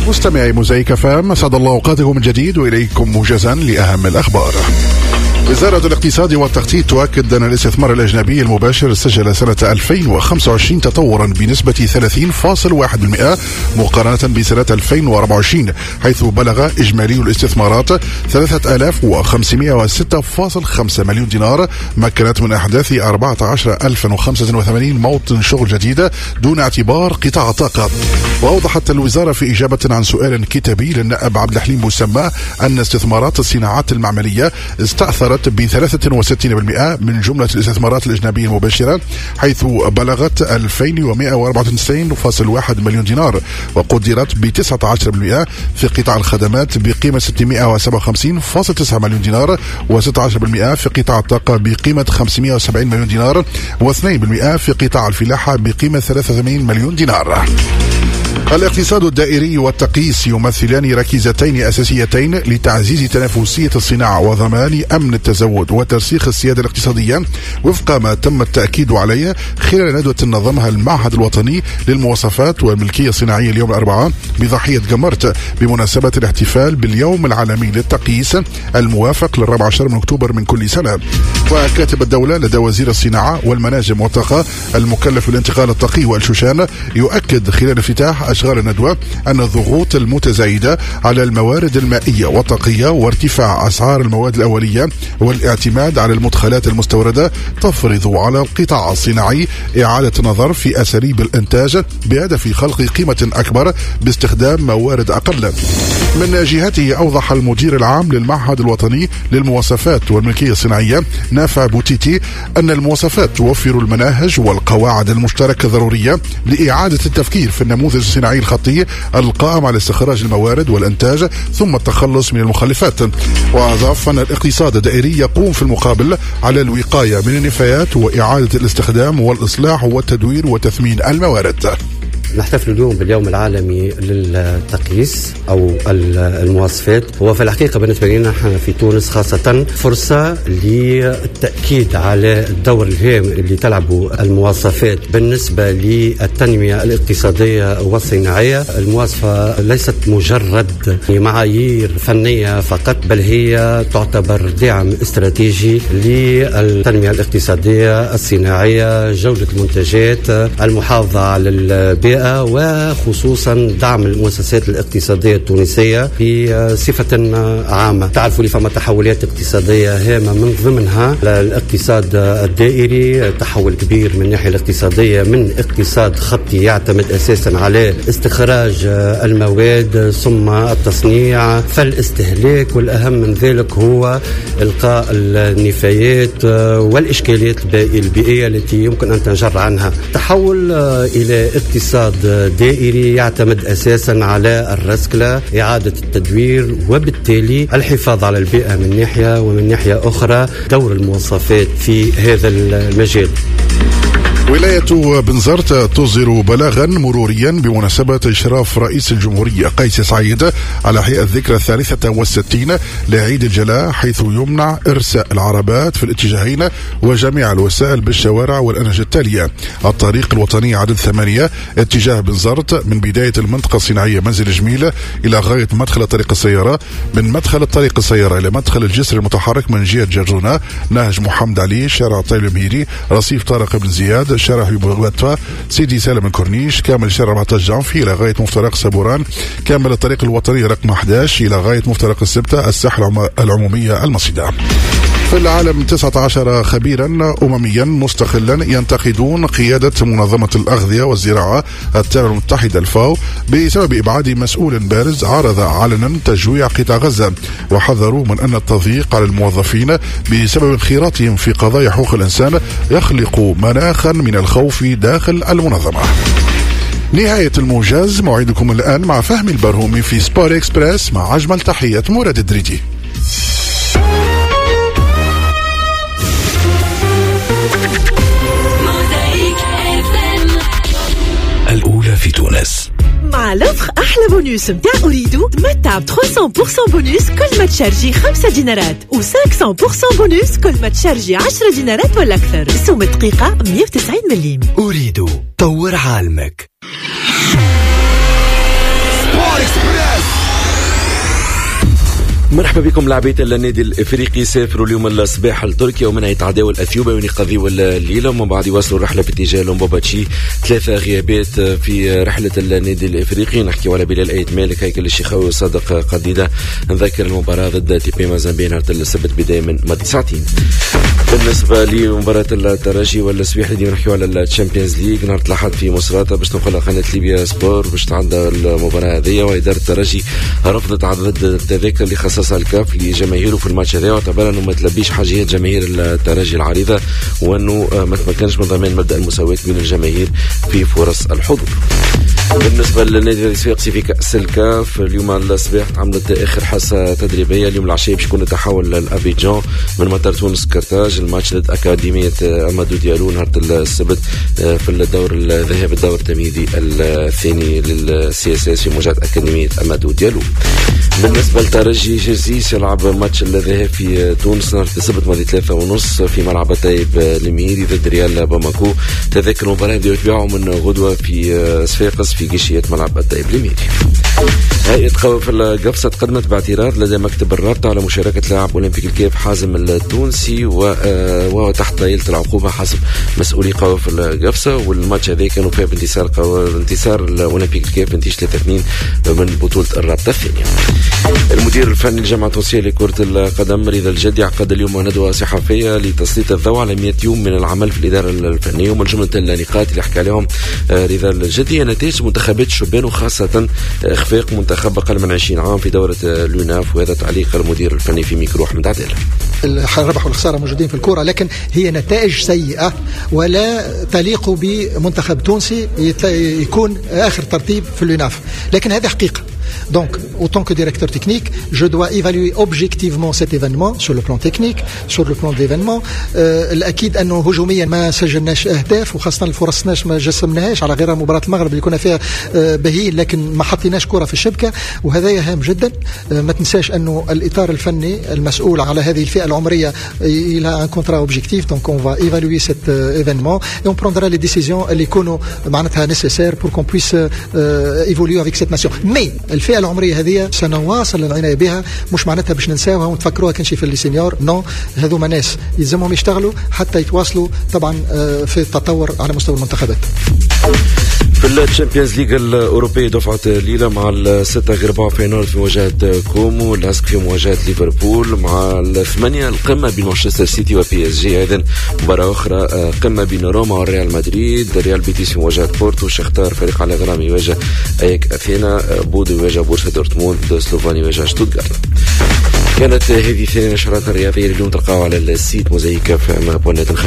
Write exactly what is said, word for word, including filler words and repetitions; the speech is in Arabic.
مستمعي موزايك فام، سعد الله أوقاتكم من جديد وإليكم موجزا لأهم الأخبار. وزارة الاقتصاد والتخطيط تؤكد أن الاستثمار الأجنبي المباشر سجل سنة ألفين وخمسة وعشرين تطورا بنسبة ثلاثين فاصلة واحد بالمئة مقارنة بسنة ألفين وأربعة وعشرين، حيث بلغ إجمالي الاستثمارات ثلاثة آلاف وخمسمائة وستة فاصلة خمسة مليون دينار، مكنت من أحداث أربعة عشر ألفا وخمسة وثمانين موطن شغل جديدة دون اعتبار قطاع الطاقة. وأوضحت الوزارة في إجابة عن سؤال كتابي للنائب عبد الحليم بوسمة أن استثمارات الصناعات المعملية استأثرت ب ثلاثة وستين بالمئة من جملة الاستثمارات الأجنبية المباشرة، حيث بلغت ألفين ومائة وأربعة وتسعين فاصلة واحد مليون دينار، وقدرت ب تسعة عشر بالمئة في قطاع الخدمات بقيمة ستمائة وسبعة وخمسين فاصلة تسعة مليون دينار، وستة عشر بالمئة في قطاع الطاقة بقيمة خمسمائة وسبعين مليون دينار، واثنين بالمئة في قطاع الفلاحة بقيمة ثلاثة وثمانين مليون دينار. الاقتصاد الدائري والتقييس يمثلان ركيزتين أساسيتين لتعزيز تنافسية الصناعة وضمان أمن التزود وترسيخ السيادة الاقتصادية، وفق ما تم التأكيد عليه خلال ندوة نظمها المعهد الوطني للمواصفات والملكية الصناعية اليوم الأربعاء بضاحية جمرت بمناسبة الاحتفال باليوم العالمي للتقييس الموافق للرابع عشر من أكتوبر من كل سنة. وكاتب الدولة لدى وزير الصناعة والمناجم والطاقة المكلف بالانتقال الطاقي والشوشان يؤكد خلال افتتاح أشغال الندوة أن الضغوط المتزايدة على الموارد المائية والطاقية وارتفاع أسعار المواد الأولية والاعتماد على المدخلات المستوردة تفرض على القطاع الصناعي إعادة النظر في أساليب الإنتاج بهدف خلق قيمة أكبر باستخدام موارد أقل. من جهته أوضح المدير العام للمعهد الوطني للمواصفات والملكية الصناعية نافع بوتيتي أن المواصفات توفر المناهج والقواعد المشتركة الضرورية لإعادة التفكير في النموذج الصناعي الخطي القائم على استخراج الموارد والإنتاج ثم التخلص من المخلفات. وأضاف أن الاقتصاد الدائري يقوم في المقابل على الوقاية من النفايات وإعادة الاستخدام والإصلاح والتدوير وتثمين الموارد. نحتفل اليوم باليوم العالمي للتقييس أو المواصفات. هو في الحقيقة بالنسبة لنا نحن في تونس خاصة فرصة للتأكيد على الدور الهام اللي تلعبه المواصفات بالنسبة للتنمية الاقتصادية والصناعية. المواصفة ليست مجرد معايير فنية فقط، بل هي تعتبر دعم استراتيجي للتنمية الاقتصادية الصناعية، جودة المنتجات، المحافظة على البيئة، وخصوصا دعم المؤسسات الاقتصادية التونسية بصفة عامة. تعرفوا لي فما تحولات اقتصادية هامة من ضمنها الاقتصاد الدائري، تحول كبير من الناحية الاقتصادية من اقتصاد خطي يعتمد أساسا على استخراج المواد ثم التصنيع فالاستهلاك، والأهم من ذلك هو إلقاء النفايات والإشكاليات البيئية التي يمكن أن تنجر عنها. تحول إلى اقتصاد دائري يعتمد أساسا على الرسكلة، إعادة التدوير، وبالتالي الحفاظ على البيئة من ناحية، ومن ناحية أخرى دور المواصفات في هذا المجال. ولاية بنزرت تصدر بلاغا مروريا بمناسبة إشراف رئيس الجمهورية قيس سعيد على إحياء الذكرى الثالثة والستين لعيد الجلاء، حيث يمنع إرساء العربات في الاتجاهين وجميع الوسائل بالشوارع والأنهج التالية: الطريق الوطني عدد ثمانية اتجاه بنزرت من بداية المنطقة الصناعية منزل جميلة إلى غاية مدخل طريق السيارة، من مدخل الطريق السيارة إلى مدخل الجسر المتحرك من جهة جرجونة، نهج محمد علي، شارع طيب المهيري، رصيف طارق بن زياد، شارع بوغلتفا، سيدي سالم الكورنيش، كامل شارع معتز جانفي إلى غاية مفترق سابوران، كامل الطريق الوطني رقم أحد عشر إلى غاية مفترق السبتة، الساحة العمومية المصيدة. في العالم تسعة عشر خبيرا أمميا مستقلا ينتقدون قيادة منظمة الأغذية والزراعة التابعة المتحدة الفاو بسبب إبعاد مسؤول بارز عارض علنا تجويع قطاع غزة، وحذروا من أن التضييق على الموظفين بسبب انخراطهم في قضايا حقوق الإنسان يخلق مناخا من الخوف داخل المنظمة. نهاية الموجز، موعدكم الآن مع فهمي البرهومي في سبور إكسبريس مع أجمل تحية مراد الدريدي. الأولى في تونس. مع لوفر أحلى بونوس متاع أريدو، تمتع ب ثلاثمية بالمية بونوس كل ما تشارجي خمسة دينارات و خمسمية بالمية بونوس كل ما تشارجي عشرة دينارات ولا أكثر. سوم دقيقة مية وتسعين مليم. أريدو، طور عالمك. مرحبا بكم. لاعبية النادي الافريقي سافروا اليوم الصباح لتركيا ومنها يتعداو الاثيوبيا ونقضيو الليله ومن بعد يواصلوا الرحله باتجاه لومبوباتشي. ثلاثه غيابات في رحله النادي الافريقي، نحكيو على بلال ايت مالك، هيكل الشيخاوي وصادق قديده. نذكر المباراه ضد تي بي مازامبي نهار السبت بدايه من ماضي ساعتين. بالنسبه لمباراه الترجي والسويحلي ديما نحكيو على الشامبيونز ليغ نهار الاحد في مصراته باش تنقلها قناه ليبيا سبور باش تعدى المباراه هذه. واداره الترجي رفضت عدد التذاكر اللي خصصها الكاف لجماهيره في الماتش هذا، واعتبر انه ما تلبيش حاجيات جماهير الترجي العريضه وانه ما تمكنش من ضمان مبدا المساواه بين الجماهير في فرص الحضور. بالنسبه للنادي الصفاقسي في كاس الكاف اليوم الصباح تعملت اخر حصه تدريبيه. اليوم العشيه باش يكون تحول لابيجان من مطار تونس كرتاج. الماتش ضد اكاديميه امادو ديالو نهار السبت في الدور الذهاب الدور التمهيدي الثاني للسي اس اس في مواجهه اكاديميه امادو ديالو. بالنسبه للترجي جرزيس يلعب ماتش الذهاب في تونس نهار السبت ماضي ثلاثة ونص في ملعب طيب المهيري ضد ريال باماكو. تذاكر المباراه يبداو يتباعوا من غدوه في صفاقس في قشيه ملعب الطيب المهيري. هيئة قوافل القفصة تقدمت باعتراض لدى مكتب الرابطة على مشاركة لاعب أولمبيك الكيف حازم التونسي وهو تحت طايلة العقوبة حسب مسؤولي قوافل القفصة. والماتش هذا كانوا فيه بانتصار قو... انتصار الأولمبيك الكيف بنتيجة ثلاثة اثنين من بطولة الرابطة الثانية. المدير الفني للجامعة التونسية لكرة القدم رضا الجدي عقد اليوم ندوة صحفية لتسليط الضوء على مئة يوم من العمل في الإدارة الفنية. ومن جملة النقاط اللي حكى عليهم رضا الجدي نتائج منتخبات الشبان وخاصة إخفاق منتخب أقل من عشرين عام في دورة لوناف. وهذا تعليق المدير الفني في ميكرو أحمد عدالة. الربح والخسارة موجودين في الكرة لكن هي نتائج سيئة ولا تليق بمنتخب تونسي يكون آخر ترتيب في اللوناف، لكن هذه حقيقة. Donc, autant que directeur technique, je dois évaluer objectivement cet événement sur le plan technique, sur le plan de l'événement. الأكيد أنه هجوميا ما سجلناش أهداف وخاصة الفرص ما جسمناهاش على غير مباراة المغرب اللي كنا فيها بهين، لكن ما حطيناش كرة في الشبكة وهذا هام جدا. ما تنساش أنه الإطار الفني المسؤول على هذه الفئة العمرية il a un contrat objectif, donc on va évaluer cet événement et on prendra les décisions اللي يكونوا معناتها nécessaires pour qu'on puisse évoluer avec cette nation. Mais الفئة العمرية هذه سنواصل العناية بها، مش معناتها باش ننساوها ونتفكروها كنشي في الليسينيور، نو هذوما ناس يلزمهم يشتغلوا حتى يتواصلوا طبعا في التطور على مستوى المنتخبات. في الشامبيونز ليغ الأوروبية دفعة ليلة مع الستة غير أربعة فاينال في مواجهة كومو، الهاسك في مواجهة ليفربول، مع الثمانية القمة بين مانشستر سيتي وبي اس جي. أيضا مباراة أخرى قمة بين روما والريال مدريد، ريال بيتيس في مواجهة بورتو، شختار فريق على غرام يواجه أياك أثينا، بودو يواجه بورسا دورتموند، سلوفاني يواجه شتوتغارت. كانت هذه ثاني نشرات الرياضية اليوم تلقاو على السيت موزايك اف ام.